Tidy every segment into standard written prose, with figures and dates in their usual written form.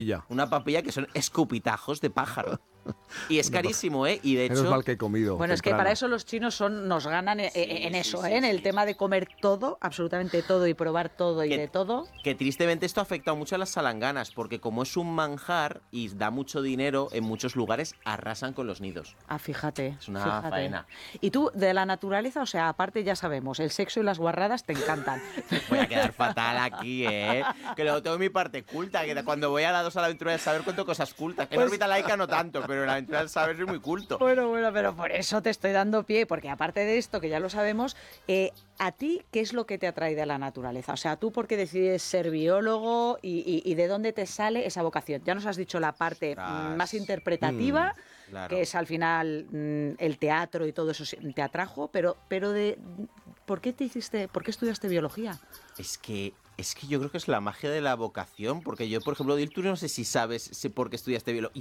Una papilla que son escupitajos de pájaro. Y es carísimo, ¿eh? Y de hecho... Menos mal que he comido. Bueno, es que para eso los chinos nos ganan en eso, en el tema de comer todo, absolutamente todo, y probar todo y de todo. Que tristemente esto ha afectado mucho a las salanganas, porque como es un manjar y da mucho dinero, en muchos lugares arrasan con los nidos. Ah, fíjate. Es una faena. Y tú, de la naturaleza, o sea, aparte ya sabemos, el sexo y las guarradas te encantan. Voy a quedar fatal aquí, ¿eh? Que luego tengo mi parte culta, que cuando voy a la 2 a la aventura del saber cuento cosas cultas. En órbita laica no tanto, pero en la aventura del saber soy muy culto. Bueno, pero por eso te estoy dando pie, porque aparte de esto, que ya lo sabemos, ¿a ti qué es lo que te atrae de la naturaleza? O sea, ¿tú por qué decides ser biólogo y de dónde te sale esa vocación? Ya nos has dicho la parte más interpretativa, claro, que es al final el teatro y todo eso te atrajo, pero ¿por qué estudiaste biología? Es que yo creo que es la magia de la vocación, porque yo, por ejemplo, tú no sé si sabes por qué estudiaste biología.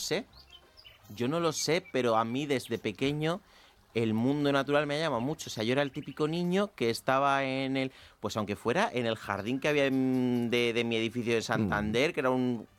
Yo no lo sé, pero a mí desde pequeño el mundo natural me llama mucho. O sea, yo era el típico niño que estaba pues aunque fuera en el jardín que había de mi edificio de Santander, que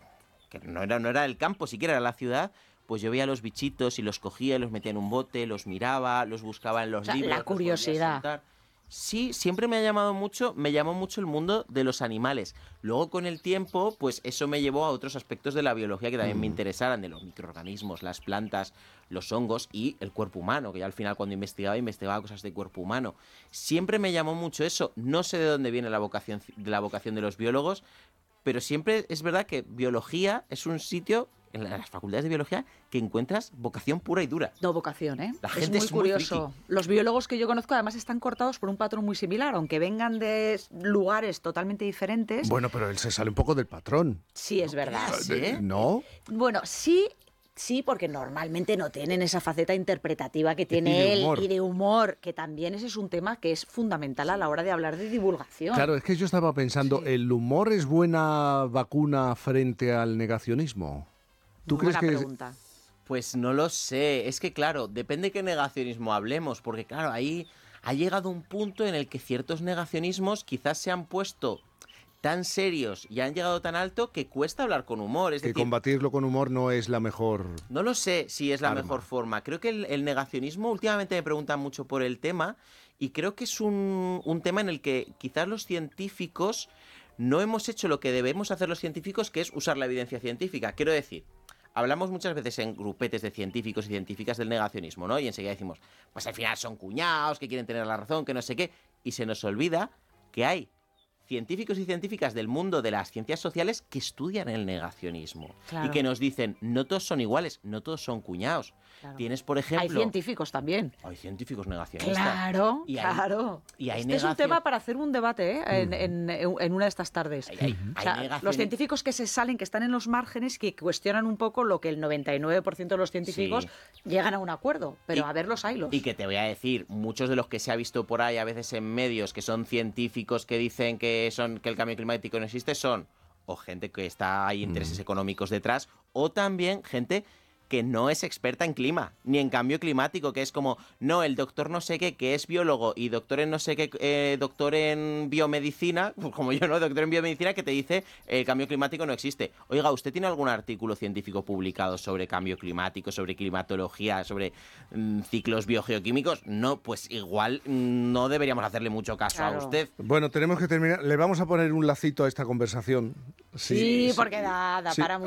no era el campo, siquiera era la ciudad. Pues yo veía los bichitos y los cogía, los metía en un bote, los miraba, los buscaba en los libros. La curiosidad. Sí, siempre me llamó mucho el mundo de los animales. Luego, con el tiempo, pues eso me llevó a otros aspectos de la biología que también me interesaran, de los microorganismos, las plantas, los hongos y el cuerpo humano, que ya al final cuando investigaba cosas de cuerpo humano. Siempre me llamó mucho eso. No sé de dónde viene la vocación de los biólogos, pero siempre es verdad que biología es un sitio, en las facultades de biología, que encuentras vocación pura y dura. No, vocación, ¿eh? La gente es muy curioso. Los biólogos que yo conozco además están cortados por un patrón muy similar, aunque vengan de lugares totalmente diferentes. Bueno, pero él se sale un poco del patrón. Sí, es verdad. ¿Sí? ¿No? Bueno, sí, porque normalmente no tienen esa faceta interpretativa que tiene él y de humor, que también ese es un tema que es fundamental a la hora de hablar de divulgación. Claro, es que yo estaba pensando, ¿el humor es buena vacuna frente al negacionismo? ¿Tú crees que pregunta. Pues no lo sé. Es que, claro, depende qué negacionismo hablemos, porque, claro, ahí ha llegado un punto en el que ciertos negacionismos quizás se han puesto tan serios y han llegado tan alto que cuesta hablar con humor. Es que decir, combatirlo con humor no es la mejor... No lo sé si es la arma. mejor forma. Creo que el negacionismo, últimamente me preguntan mucho por el tema, y creo que es un tema en el que quizás los científicos no hemos hecho lo que debemos hacer los científicos, que es usar la evidencia científica. Quiero decir, hablamos muchas veces en grupetes de científicos y científicas del negacionismo, ¿no? Y enseguida decimos, pues al final son cuñados, que quieren tener la razón, que no sé qué. Y se nos olvida que hay científicos y científicas del mundo de las ciencias sociales que estudian el negacionismo. Claro. Y que nos dicen, no todos son iguales, no todos son cuñados. Claro. Tienes, por ejemplo... Hay científicos también. Hay científicos negacionistas. Claro, Y hay, claro. Y hay este es un tema para hacer un debate, ¿eh? En una de estas tardes. O sea, los científicos que se salen, que están en los márgenes, que cuestionan un poco lo que el 99% de los científicos llegan a un acuerdo. Pero a ver los haylos. Y que te voy a decir, muchos de los que se ha visto por ahí a veces en medios, que son científicos que dicen que el cambio climático no existe, son o gente que está hay intereses económicos detrás, o también gente que no es experta en clima, ni en cambio climático, que es como, no, el doctor no sé qué, que es biólogo, y doctor en no sé qué, doctor en biomedicina, como yo, ¿no? Doctor en biomedicina, que te dice el cambio climático no existe. Oiga, ¿usted tiene algún artículo científico publicado sobre cambio climático, sobre climatología, sobre ciclos biogeoquímicos? No, pues igual no deberíamos hacerle mucho caso a usted. Bueno, tenemos que terminar. Le vamos a poner un lacito a esta conversación. Sí, porque da para mucho.